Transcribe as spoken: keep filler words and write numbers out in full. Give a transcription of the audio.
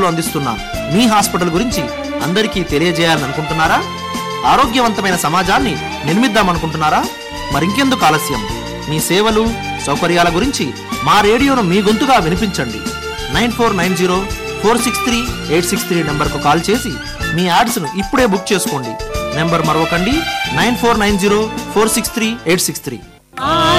సేవలు అందిస్తున్న మీ హాస్పిటల్ గురించి అందరికీ తెలియజేయాలని అనుకుంటున్నారా? ఆరోగ్యవంతమైన సమాజాన్ని నిర్మిద్దామనుకుంటున్నారా? మరింకెందుకు ఆలస్యం? మీ సేవలు సౌకర్యాల గురించి మా రేడియోను మీ గొంతుగా వినిపించండి. Nine four nine zero four six three eight six three నెంబర్కు కాల్ చేసి మీ యాడ్స్ను ఇప్పుడే బుక్ చేసుకోండి. Number మరొకండి, nine four nine zero four six three eight six three.